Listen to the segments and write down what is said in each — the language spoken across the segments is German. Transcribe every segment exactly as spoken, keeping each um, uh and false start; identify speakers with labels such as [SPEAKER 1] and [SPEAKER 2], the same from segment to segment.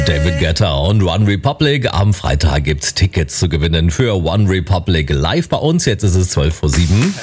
[SPEAKER 1] David Guetta und One Republic. Am Freitag gibt's Tickets zu gewinnen für One Republic live bei uns. Jetzt ist es zwölf vor sieben.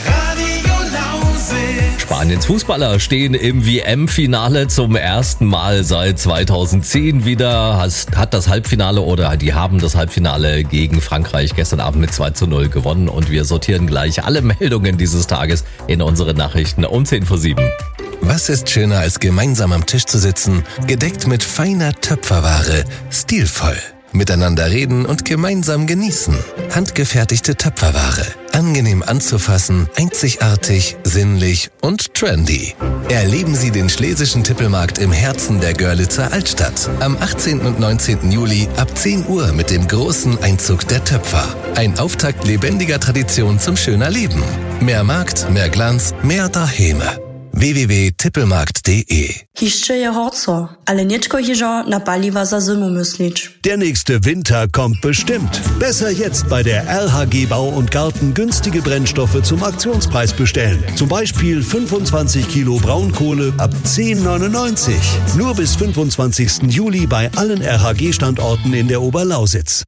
[SPEAKER 1] Spaniens Fußballer stehen im W M-Finale zum ersten Mal seit zweitausendzehn wieder. Hat das Halbfinale oder die haben das Halbfinale gegen Frankreich gestern Abend mit zwei zu null gewonnen. Und wir sortieren gleich alle Meldungen dieses Tages in unsere Nachrichten um zehn vor sieben.
[SPEAKER 2] Was ist schöner als gemeinsam am Tisch zu sitzen, gedeckt mit feiner Töpferware, stilvoll. Miteinander reden und gemeinsam genießen. Handgefertigte Töpferware. Angenehm anzufassen, einzigartig, sinnlich und trendy. Erleben Sie den Schlesischen Tippelmarkt im Herzen der Görlitzer Altstadt. Am achtzehnten und neunzehnten Juli ab zehn Uhr mit dem großen Einzug der Töpfer. Ein Auftakt lebendiger Tradition zum schöner Leben. Mehr Markt, mehr Glanz, mehr Daheme. w w w punkt tippelmarkt punkt d e.
[SPEAKER 3] Jeszcze je horco, ale niečko hižo na paliwa za zimu myslić.
[SPEAKER 4] Der nächste Winter kommt bestimmt. Besser jetzt bei der L H G Bau und Garten günstige Brennstoffe zum Aktionspreis bestellen. Zum Beispiel fünfundzwanzig Kilo Braunkohle ab zehn neunundneunzig. Nur bis fünfundzwanzigsten Juli bei allen R H G-Standorten in der Oberlausitz.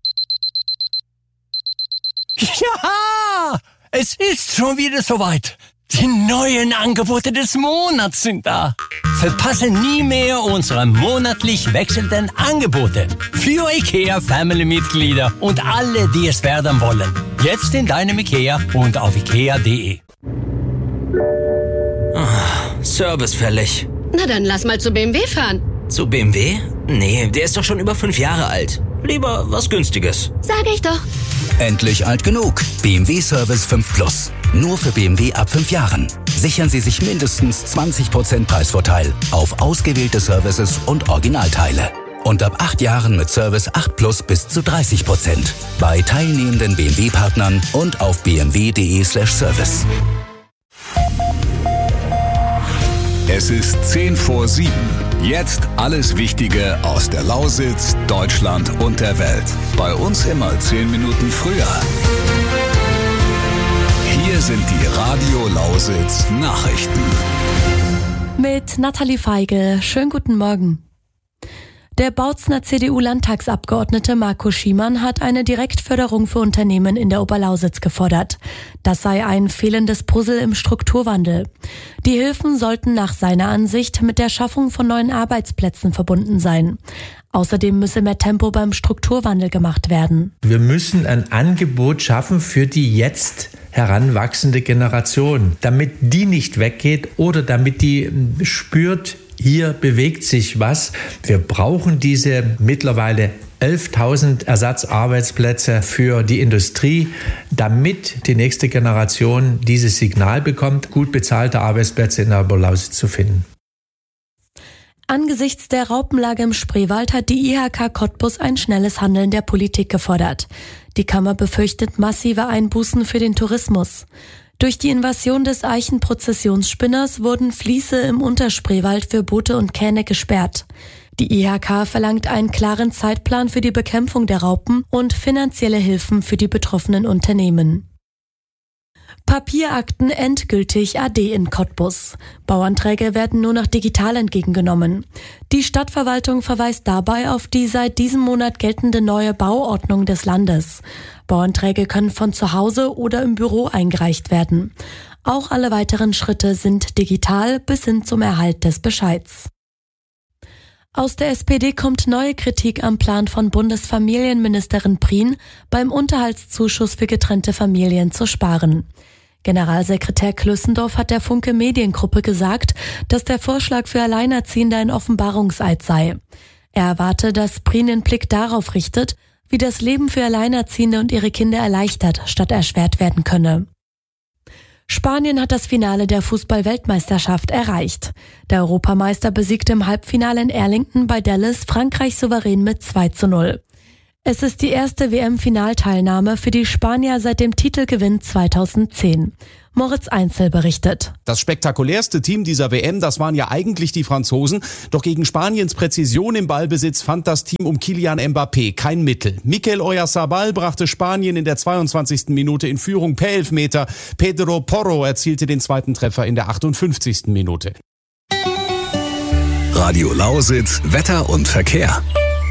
[SPEAKER 5] Ja, es ist schon wieder soweit. Die neuen Angebote des Monats sind da. Verpasse nie mehr unsere monatlich wechselnden Angebote für IKEA Family-Mitglieder und alle, die es werden wollen. Jetzt in deinem IKEA und auf ikea punkt de.
[SPEAKER 6] Ah, Service fällig.
[SPEAKER 7] Na dann lass mal zu B M W fahren.
[SPEAKER 6] Zu B M W? Nee, der ist doch schon über fünf Jahre alt. Lieber was Günstiges.
[SPEAKER 7] Sag ich doch.
[SPEAKER 8] Endlich alt genug. B M W Service fünf Plus. Nur für B M W ab fünf Jahren. Sichern Sie sich mindestens zwanzig Prozent Preisvorteil auf ausgewählte Services und Originalteile. Und ab acht Jahren mit Service acht Plus bis zu dreißig Prozent. Bei teilnehmenden B M W-Partnern und auf b m w punkt d e slash service.
[SPEAKER 9] Es ist zehn vor sieben. Jetzt alles Wichtige aus der Lausitz, Deutschland und der Welt. Bei uns immer zehn Minuten früher. Hier sind die Radio Lausitz Nachrichten.
[SPEAKER 10] Mit Nathalie Feige. Schönen guten Morgen. Der Bautzner C D U-Landtagsabgeordnete Marco Schiemann hat eine Direktförderung für Unternehmen in der Oberlausitz gefordert. Das sei ein fehlendes Puzzle im Strukturwandel. Die Hilfen sollten nach seiner Ansicht mit der Schaffung von neuen Arbeitsplätzen verbunden sein. Außerdem müsse mehr Tempo beim Strukturwandel gemacht werden.
[SPEAKER 11] Wir müssen ein Angebot schaffen für die jetzt heranwachsende Generation, damit die nicht weggeht oder damit die spürt, hier bewegt sich was. Wir brauchen diese mittlerweile elftausend Ersatzarbeitsplätze für die Industrie, damit die nächste Generation dieses Signal bekommt, gut bezahlte Arbeitsplätze in der Oberlausitz zu finden.
[SPEAKER 10] Angesichts der Raupenlage im Spreewald hat die I H K Cottbus ein schnelles Handeln der Politik gefordert. Die Kammer befürchtet massive Einbußen für den Tourismus. Durch die Invasion des Eichenprozessionsspinners wurden Fließe im Unterspreewald für Boote und Kähne gesperrt. Die I H K verlangt einen klaren Zeitplan für die Bekämpfung der Raupen und finanzielle Hilfen für die betroffenen Unternehmen. Papierakten endgültig A D in Cottbus. Bauanträge werden nur noch digital entgegengenommen. Die Stadtverwaltung verweist dabei auf die seit diesem Monat geltende neue Bauordnung des Landes. Bauanträge können von zu Hause oder im Büro eingereicht werden. Auch alle weiteren Schritte sind digital bis hin zum Erhalt des Bescheids. Aus der S P D kommt neue Kritik am Plan von Bundesfamilienministerin Prien, beim Unterhaltszuschuss für getrennte Familien zu sparen. Generalsekretär Klüssendorf hat der Funke Mediengruppe gesagt, dass der Vorschlag für Alleinerziehende ein Offenbarungseid sei. Er erwarte, dass Prien den Blick darauf richtet, wie das Leben für Alleinerziehende und ihre Kinder erleichtert statt erschwert werden könne. Spanien hat das Finale der Fußball-Weltmeisterschaft erreicht. Der Europameister besiegte im Halbfinale in Arlington bei Dallas Frankreich souverän mit zwei zu null. Es ist die erste W M-Finalteilnahme für die Spanier seit dem Titelgewinn zweitausendzehn. Moritz Einzel berichtet.
[SPEAKER 12] Das spektakulärste Team dieser W M, das waren ja eigentlich die Franzosen. Doch gegen Spaniens Präzision im Ballbesitz fand das Team um Kylian Mbappé kein Mittel. Mikel Oyarzabal brachte Spanien in der zweiundzwanzigsten Minute in Führung per Elfmeter. Pedro Porro erzielte den zweiten Treffer in der achtundfünfzigsten Minute.
[SPEAKER 9] Radio Lausitz, Wetter und Verkehr.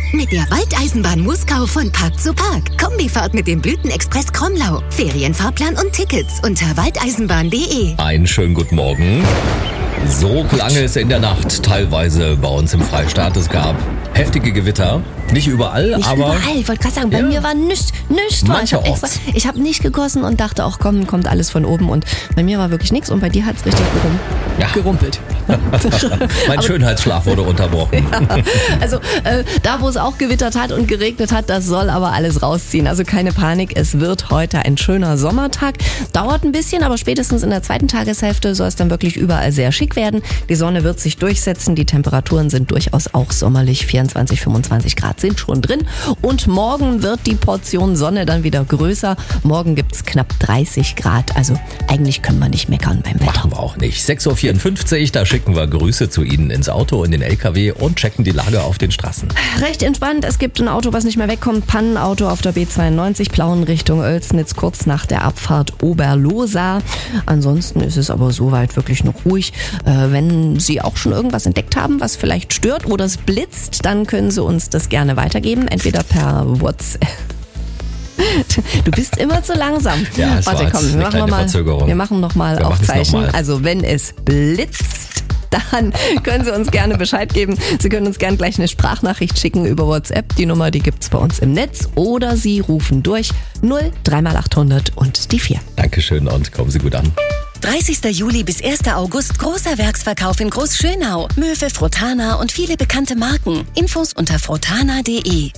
[SPEAKER 13] Mit der Waldeisenbahn Muskau von Park zu Park. Kombifahrt mit dem Blütenexpress Kromlau. Ferienfahrplan und Tickets unter waldeisenbahn punkt de.
[SPEAKER 1] Einen schönen guten Morgen. So klang es in der Nacht teilweise bei uns im Freistaat. Es gab heftige Gewitter. Nicht überall,
[SPEAKER 14] nicht
[SPEAKER 1] aber...
[SPEAKER 14] Nicht überall, ich wollte gerade sagen, bei ja. mir war nichts, nichts. Ich habe hab nicht gegossen und dachte auch, komm, kommt alles von oben. Und bei mir war wirklich nichts und bei dir hat es richtig gerum, ja. gerumpelt.
[SPEAKER 1] Mein Schönheitsschlaf wurde unterbrochen.
[SPEAKER 14] Ja, also äh, da, wo es auch gewittert hat und geregnet hat, das soll aber alles rausziehen. Also keine Panik, es wird heute ein schöner Sommertag. Dauert ein bisschen, aber spätestens in der zweiten Tageshälfte soll es dann wirklich überall sehr schick werden. Die Sonne wird sich durchsetzen, die Temperaturen sind durchaus auch sommerlich. vierundzwanzig, fünfundzwanzig Grad sind schon drin. Und morgen wird die Portion Sonne dann wieder größer. Morgen gibt es knapp dreißig Grad. Also eigentlich können wir nicht meckern beim Wetter.
[SPEAKER 1] Machen wir auch nicht. sechs Uhr vierundfünfzig, da schicken wir Grüße zu Ihnen ins Auto, in den L K W und checken die Lage auf den Straßen.
[SPEAKER 14] Recht entspannt. Es gibt ein Auto, was nicht mehr wegkommt. Pannenauto auf der B zweiundneunzig, Plauen Richtung Oelsnitz, kurz nach der Abfahrt Oberlosa. Ansonsten ist es aber soweit wirklich noch ruhig. Äh, wenn Sie auch schon irgendwas entdeckt haben, was vielleicht stört oder es blitzt, dann können Sie uns das gerne weitergeben. Entweder per WhatsApp. Du bist immer zu langsam.
[SPEAKER 1] Ja, es
[SPEAKER 14] Warte,
[SPEAKER 1] war
[SPEAKER 14] komm, wir machen, noch mal, wir machen noch mal auf Zeichen. Noch mal. Also wenn es blitzt, dann können Sie uns gerne Bescheid geben. Sie können uns gerne gleich eine Sprachnachricht schicken über WhatsApp. Die Nummer, die gibt's bei uns im Netz. Oder Sie rufen durch null drei mal achthundert und die vier.
[SPEAKER 1] Dankeschön und kommen Sie gut an.
[SPEAKER 13] dreißigster Juli bis erster August großer Werksverkauf in Großschönau. Möwe, Frotana und viele bekannte Marken. Infos unter frotana punkt de.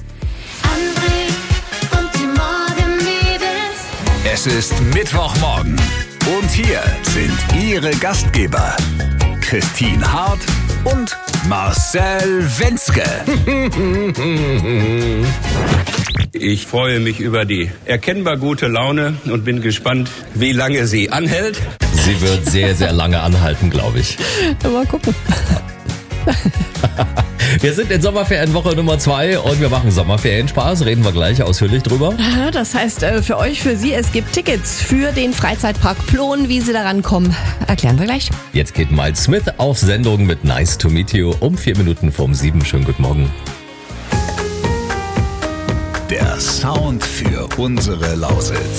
[SPEAKER 9] Es ist Mittwochmorgen und hier sind Ihre Gastgeber Christine Hart und Marcel Wenzke.
[SPEAKER 15] Ich freue mich über die erkennbar gute Laune und bin gespannt, wie lange sie anhält.
[SPEAKER 1] Sie wird sehr, sehr lange anhalten, glaube ich.
[SPEAKER 14] Mal gucken.
[SPEAKER 1] Wir sind in Sommerferienwoche Nummer zwei und wir machen Sommerferienspaß. Reden wir gleich ausführlich drüber.
[SPEAKER 14] Das heißt, für euch, für Sie, es gibt Tickets für den Freizeitpark Plon. Wie Sie daran kommen, erklären wir gleich.
[SPEAKER 1] Jetzt geht Miles Smith auf Sendung mit Nice to Meet You um vier Minuten vor um sieben. Schönen guten Morgen.
[SPEAKER 9] Der Sound für unsere Lausitz.